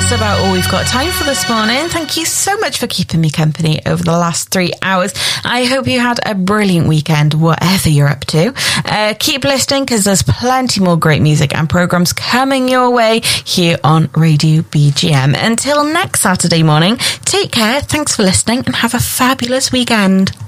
just about all we've got time for this morning. Thank you so much for keeping me company over the last 3 hours. I hope you had a brilliant weekend, whatever you're up to. Keep listening because there's plenty more great music and programs coming your way here on Radio BGM. Until next Saturday morning, take care, thanks for listening, and have a fabulous weekend.